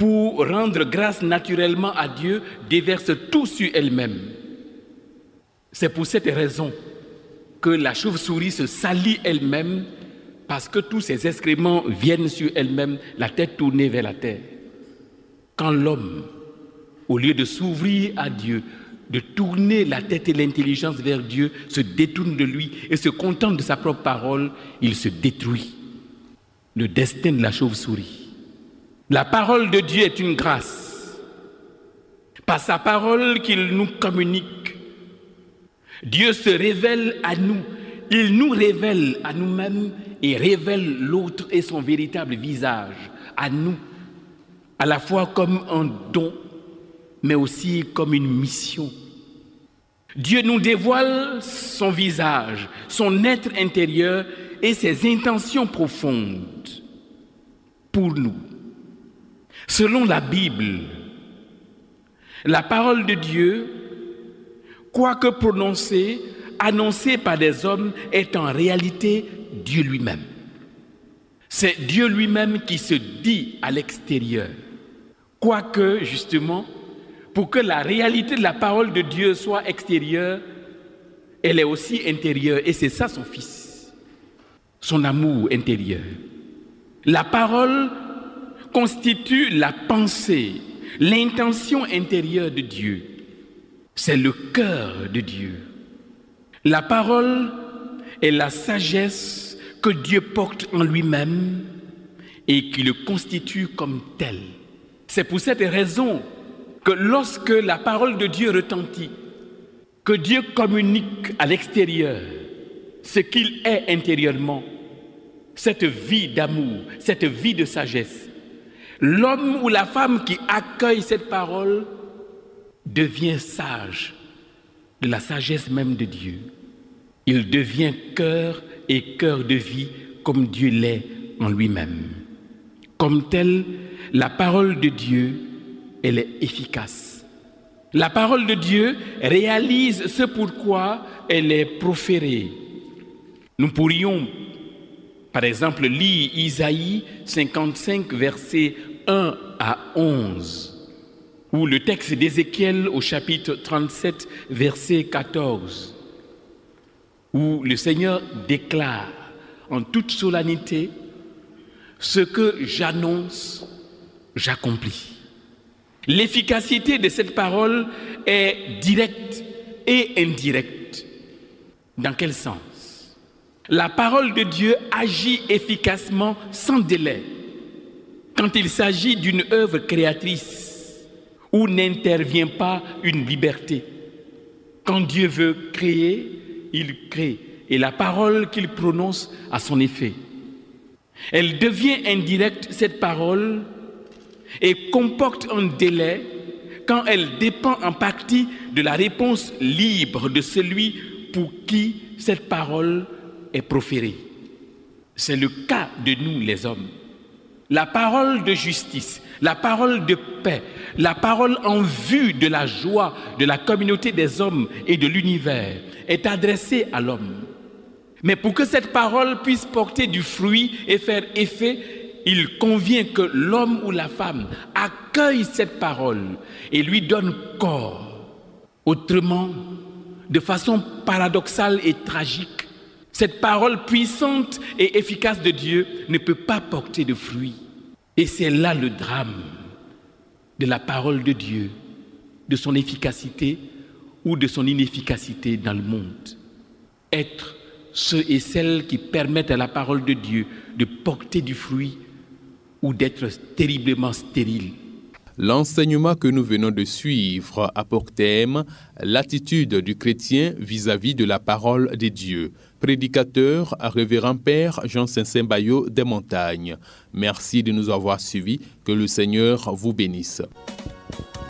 pour rendre grâce naturellement à Dieu, déverse tout sur elle-même. C'est pour cette raison que la chauve-souris se salit elle-même, parce que tous ses excréments viennent sur elle-même, la tête tournée vers la terre. Quand l'homme, au lieu de s'ouvrir à Dieu, de tourner la tête et l'intelligence vers Dieu, se détourne de lui et se contente de sa propre parole, il se détruit. Le destin de la chauve-souris. La parole de Dieu est une grâce. Par sa parole qu'il nous communique, Dieu se révèle à nous. Il nous révèle à nous-mêmes et révèle l'autre et son véritable visage à nous, à la fois comme un don, mais aussi comme une mission. Dieu nous dévoile son visage, son être intérieur et ses intentions profondes pour nous. Selon la Bible, la parole de Dieu, quoique prononcée, annoncée par des hommes, est en réalité Dieu lui-même. C'est Dieu lui-même qui se dit à l'extérieur. Quoique, justement, pour que la réalité de la parole de Dieu soit extérieure, elle est aussi intérieure. Et c'est ça son Fils, son amour intérieur. La parole constitue la pensée, l'intention intérieure de Dieu. C'est le cœur de Dieu. La parole est la sagesse que Dieu porte en lui-même et qui le constitue comme tel. C'est pour cette raison que lorsque la parole de Dieu retentit, que Dieu communique à l'extérieur ce qu'il est intérieurement, cette vie d'amour, cette vie de sagesse, l'homme ou la femme qui accueille cette parole devient sage, de la sagesse même de Dieu. Il devient cœur et cœur de vie comme Dieu l'est en lui-même. Comme tel, la parole de Dieu, elle est efficace. La parole de Dieu réalise ce pourquoi elle est proférée. Nous pourrions, par exemple, lire Isaïe 55, versets 1 à 11, ou le texte d'Ézéchiel au chapitre 37, verset 14, où le Seigneur déclare en toute solennité: ce que j'annonce, j'accomplis. L'efficacité de cette parole est directe et indirecte. Dans quel sens? La parole de Dieu agit efficacement sans délai quand il s'agit d'une œuvre créatrice où n'intervient pas une liberté. Quand Dieu veut créer, il crée, et la parole qu'il prononce a son effet. Elle devient indirecte, cette parole, et comporte un délai quand elle dépend en partie de la réponse libre de celui pour qui cette parole est proférée. C'est le cas de nous les hommes. La parole de justice, la parole de paix, la parole en vue de la joie de la communauté des hommes et de l'univers est adressée à l'homme. Mais pour que cette parole puisse porter du fruit et faire effet, il convient que l'homme ou la femme accueille cette parole et lui donne corps. Autrement, de façon paradoxale et tragique, cette parole puissante et efficace de Dieu ne peut pas porter de fruit. Et c'est là le drame de la parole de Dieu, de son efficacité ou de son inefficacité dans le monde. Être ceux et celles qui permettent à la parole de Dieu de porter du fruit ou d'être terriblement stérile. L'enseignement que nous venons de suivre a pour thème l'attitude du chrétien vis-à-vis de la parole de Dieu. Prédicateur, révérend Père Jean Saint-Bayo des Montagnes. Merci de nous avoir suivis. Que le Seigneur vous bénisse.